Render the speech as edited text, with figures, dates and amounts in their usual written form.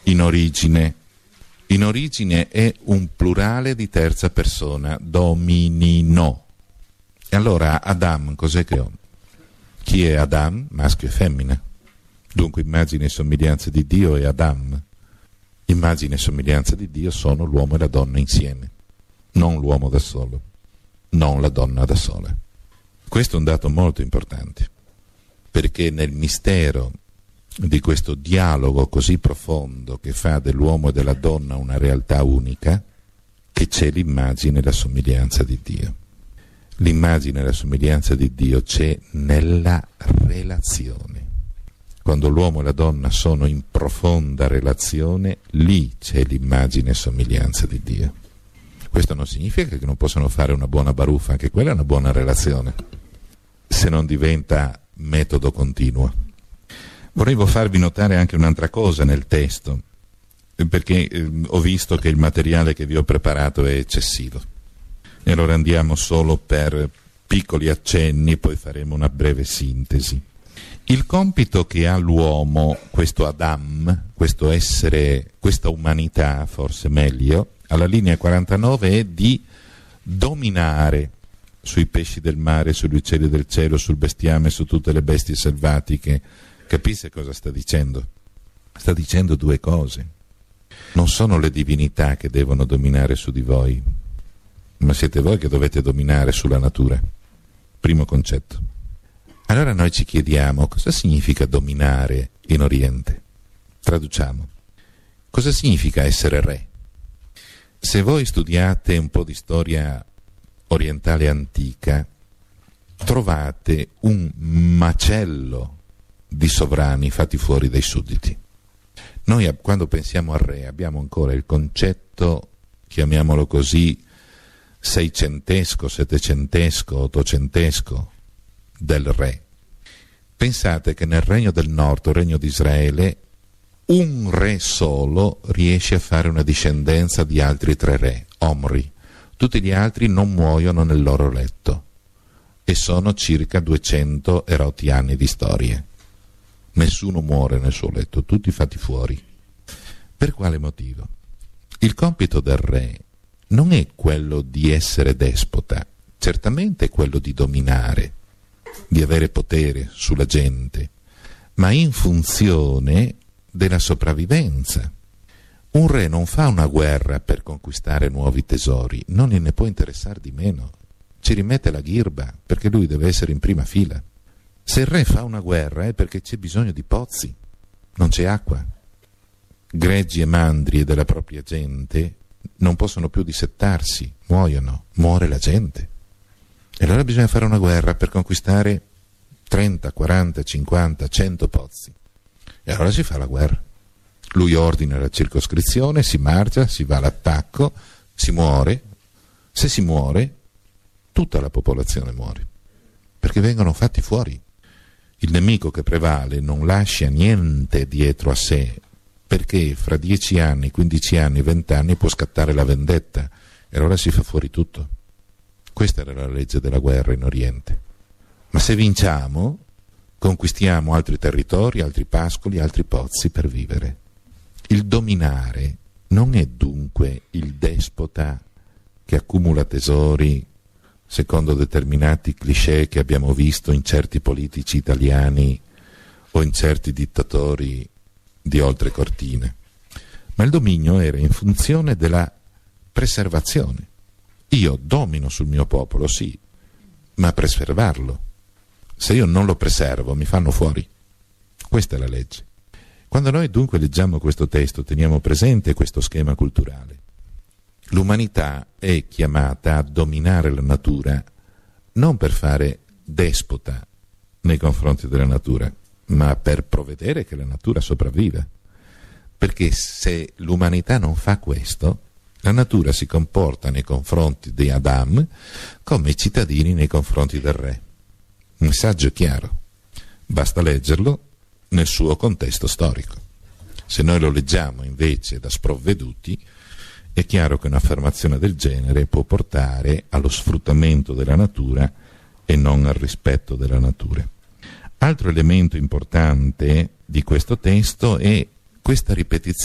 in origine. In origine è un plurale di terza persona, dominino. E allora Adam cos'è che ho? Chi è Adam? Maschio e femmina. Dunque immagine e somiglianza di Dio è Adam. Immagine e somiglianza di Dio sono l'uomo e la donna insieme, non l'uomo da solo, non la donna da sola. Questo è un dato molto importante, perché nel mistero di questo dialogo così profondo che fa dell'uomo e della donna una realtà unica, che c'è l'immagine e la somiglianza di Dio. L'immagine e la somiglianza di Dio c'è nella relazione. Quando l'uomo e la donna sono in profonda relazione, lì c'è l'immagine e somiglianza di Dio. Questo non significa che non possano fare una buona baruffa, anche quella è una buona relazione, se non diventa metodo continuo. Volevo farvi notare anche un'altra cosa nel testo, perché ho visto che il materiale che vi ho preparato è eccessivo. E allora andiamo solo per piccoli accenni, poi faremo una breve sintesi. Il compito che ha l'uomo, questo Adam, questo essere, questa umanità, forse meglio, alla linea 49 è di dominare sui pesci del mare, sugli uccelli del cielo, sul bestiame, su tutte le bestie selvatiche. Capite cosa sta dicendo? Sta dicendo due cose. Non sono le divinità che devono dominare su di voi, ma siete voi che dovete dominare sulla natura. Primo concetto. Allora noi ci chiediamo cosa significa dominare in Oriente. Traduciamo. Cosa significa essere re? Se voi studiate un po' di storia orientale antica, trovate un macello di sovrani fatti fuori dai sudditi. Noi quando pensiamo al re abbiamo ancora il concetto, chiamiamolo così, seicentesco, settecentesco, ottocentesco del re. Pensate che nel regno del nord, il regno di Israele, un re solo riesce a fare una discendenza di altri 3 re, Omri. Tutti gli altri non muoiono nel loro letto e sono circa 200 e rotti anni di storie. Nessuno muore nel suo letto, tutti fatti fuori. Per quale motivo? Il compito del re non è quello di essere despota, certamente è quello di dominare, di avere potere sulla gente, ma in funzione della sopravvivenza. Un re non fa una guerra per conquistare nuovi tesori, non gliene può interessare di meno, ci rimette la ghirba perché lui deve essere in prima fila. Se il re fa una guerra è perché c'è bisogno di pozzi, non c'è acqua. Greggi e mandrie della propria gente non possono più dissettarsi, muoiono, muore la gente. E allora bisogna fare una guerra per conquistare 30, 40, 50, 100 pozzi. E allora si fa la guerra. Lui ordina la circoscrizione, si marcia, si va all'attacco, si muore. Se si muore, tutta la popolazione muore, perché vengono fatti fuori. Il nemico che prevale non lascia niente dietro a sé, perché fra 10 anni, 15 anni, 20 anni può scattare la vendetta, e allora si fa fuori tutto. Questa era la legge della guerra in Oriente. Ma se vinciamo, conquistiamo altri territori, altri pascoli, altri pozzi per vivere. Il dominare non è dunque il despota che accumula tesori secondo determinati cliché che abbiamo visto in certi politici italiani o in certi dittatori di oltrecortina. Ma il dominio era in funzione della preservazione. Io domino sul mio popolo, sì, ma preservarlo. Se io non lo preservo, mi fanno fuori. Questa è la legge. Quando noi dunque leggiamo questo testo, teniamo presente questo schema culturale. L'umanità è chiamata a dominare la natura non per fare despota nei confronti della natura, ma per provvedere che la natura sopravviva. Perché se l'umanità non fa questo, la natura si comporta nei confronti di Adam come i cittadini nei confronti del re. Un messaggio chiaro, basta leggerlo nel suo contesto storico. Se noi lo leggiamo invece da sprovveduti, è chiaro che un'affermazione del genere può portare allo sfruttamento della natura e non al rispetto della natura. Altro elemento importante di questo testo è questa ripetizione